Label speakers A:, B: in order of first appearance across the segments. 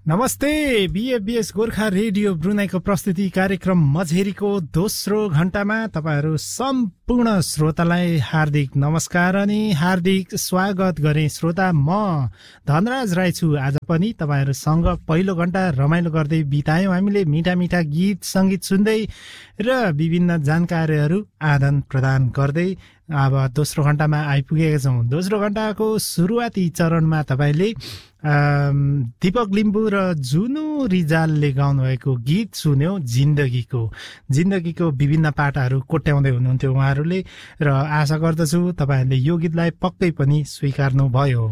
A: नमस्ते बीएफबीएस गोर्खा रेडियो ब्रुनाईको प्रस्तुति कार्यक्रम मझेरीको दोस्रो घण्टामा तपाईहरू सम्पूर्ण श्रोतालाई हार्दिक नमस्कार अनि हार्दिक स्वागत गरे। श्रोता म धनराज राई छु। आज पनि तपाईहरूसँग पहिलो घण्टा रमाइलो गर्दै बितायौं हामीले, मिठा मिठा गीत संगीत सुन्दै र विभिन्न जानकारीहरू आदान प्रदान गर्दै अब दोस्रो घण्टामा आइपुगेका छौं। दोस्रो घण्टाको सुरुवाती चरणमा तपाईले दीपक लिम्बू र जुनु रिजालले गाउनुभएको गीत सुन्यो जिन्दगीको विभिन्न पाटाहरू कोट्याउँदै हुनुहुन्थ्यो उहाँहरूले, र आशा गर्दछु तपाईहरूले यो गीतलाई पक्कै पनि स्वीकार्नु भयो।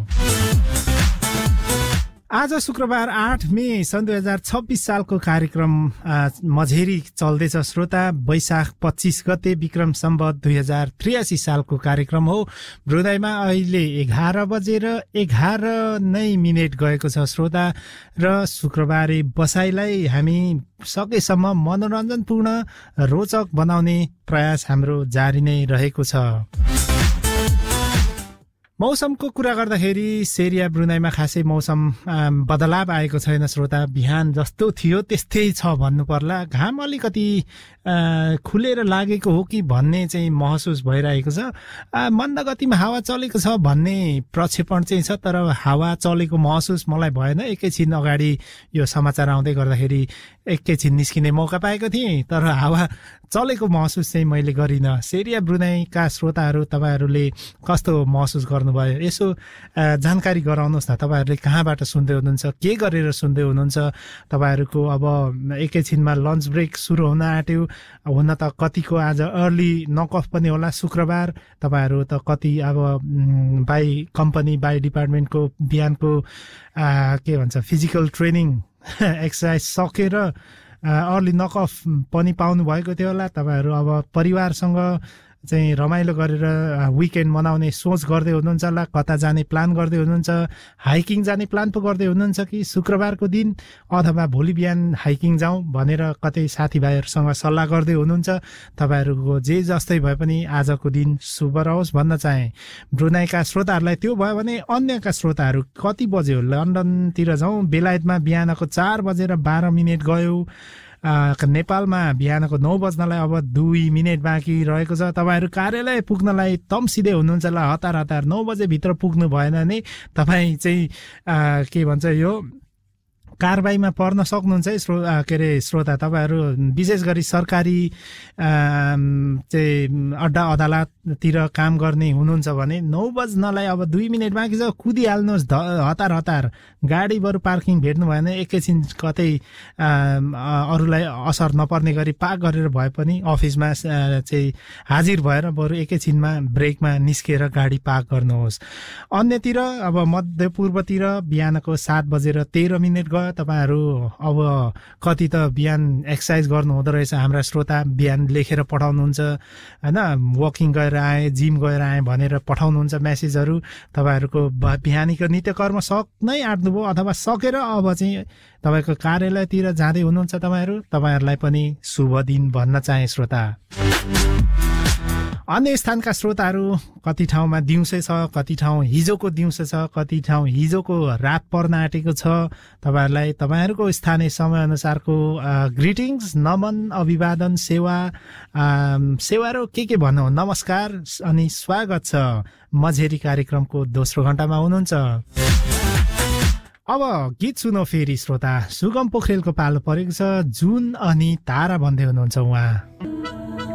A: आज शुक्रबार 8 मे सन् 2026 सालको कार्यक्रम मझेरी चल्दैछ। श्रोता वैशाख 25 गते विक्रम सम्वत 2083 सालको कार्यक्रम हो। ब्रुनाईमा अहिले 11 बजेर 11 नै मिनेट गएको छ श्रोता, र शुक्रबारे बसाइलाई हामी सकेसम्म मनोरञ्जनपूर्ण रोचक बनाउने प्रयास हाम्रो जारी नै रहेको छ। मौसमको कुरा गर्दाखेरि सेरिया ब्रुनाईमा खासै मौसम बदलाव आएको छैन श्रोता। बिहान जस्तो थियो त्यस्तै छ भन्नु पर्ला। घाम अलिकति खुलेर लागेको हो कि भन्ने चाहिँ महसुस भइरहेको छ। मन्द गतिमा हावा चलेको छ भन्ने प्रक्षेपण चाहिँ छ, तर हावा चलेको महसुस मलाई भएन। एकैछिन अगाडि यो समाचार आउँदै गर्दाखेरि एकैछिन निस्किने मौका पाएको थिएँ, तर हावा चलेको महसुस चाहिँ मैले गरिनँ। सेरिया ब्रुनाईका श्रोताहरू तपाईहरूले कस्तो महसुस गर्नुभयो? यसो जानकारी गराउनुहोस् न। तपाईहरूले कहाँबाट सुन्दै हुनुहुन्छ, के गरेर सुन्दै हुनुहुन्छ? तपाईहरूको अब एकैछिनमा लन्च ब्रेक सुरु हुन आँट्यो। हुन त कतिको आज अर्ली नकअफ पनि होला शुक्रबार। तपाईहरू त कति अब बाई कम्पनी बाई डिपार्टमेन्टको बिहानको के भन्छ फिजिकल ट्रेनिङ एक्सर्साइज सकेर अर्ली नकअफ पनि पाउनु भएको थियो होला। तपाईहरू अब परिवारसँग चाहिँ रमाइलो गरेर विकेन्ड मनाउने सोच गर्दै हुनुहुन्छ होला। कता जाने प्लान गर्दै हुनुहुन्छ, हाइकिङ जाने प्लान पो गर्दै हुनुहुन्छ कि शुक्रबारको दिन अथवा भोलि बिहान हाइकिङ जाउँ भनेर कतै साथीभाइहरूसँग सल्लाह गर्दै हुनुहुन्छ। तपाईहरूको जे जस्तै भए पनि आजको दिन शुभ रहोस् भन्न चाहे। ब्रुनाईका श्रोताहरूलाई त्यो भयो भने अन्यका श्रोताहरू कति बज्यो? लन्डनतिर जाउँ, बेलायतमा बिहानको 4 बजेर 12 मिनेट गयो। नेपालमा बिहानको 9 बज्नलाई अब 2 मिनेट बाँकी रहेको छ। तपाईहरू कार्यालय पुग्नलाई तम्सिँदै हुनुहुन्छ होला, हतार 9 बजे भित्र पुग्नु भएन भने तपाईँ चाहिँ के भन्छ यो कारबाहीमा पर्न सक्नुहुन्छ है के अरे श्रोता। तपाईहरू विशेष गरी सरकारी चाहिँ अड्डा अदालततिर काम गर्ने हुनुहुन्छ भने 9 बज्नलाई अब 2 मिनेट बाँकी छ, कुदिहाल्नुहोस् हतार। गाडी बरु पार्किङ भेट्नु भएन, एकैछिन कतै अरूलाई असर नपर्ने गरी पार्क गरेर भए पनि अफिसमा चाहिँ हाजिर भएर बरु एकैछिनमा ब्रेकमा निस्केर गाडी पार्क गर्नुहोस्। अन्यतिर अब मध्यपूर्वतिर बिहानको 7 बजेर 13 मिनेट गयो। तपाईहरू अब कति त बिहान एक्सर्साइज गर्नु हुँदो रहेछ। हाम्रा श्रोता बिहान लेखेर पठाउनुहुन्छ हैन, वकिङ गएर आए, जिम गएर आए भनेर पठाउनुहुन्छ मेसेजहरू। तपाईहरूको बिहानीको नित्यकर्म सक्नै आँट्नुभयो अथवा सकेर अब चाहिँ तपाईको कार्यालयतिर जाँदै हुनुहुन्छ। तपाईहरूलाई पनि शुभ दिन भन्न चाहे श्रोता। अन्य स्थानका श्रोताहरू कति ठाउँमा दिउँसै छ, कति ठाउँ हिजोको दिउँसो छ, कति ठाउँ हिजोको रात पर्न आँटेको छ। तपाईहरूलाई तपाईहरूको स्थानीय समयअनुसारको ग्रिटिङ्स, नमन, अभिवादन, सेवा र के भन्नु, नमस्कार अनि स्वागत छ। मझेरी कार्यक्रमको दोस्रो घण्टामा हुनुहुन्छ। अब गीत सुनौ फेरि श्रोता। सुगम पोखरेलको पालो परेको छ। जुन अनि तारा भन्दै हुनुहुन्छ उहाँ।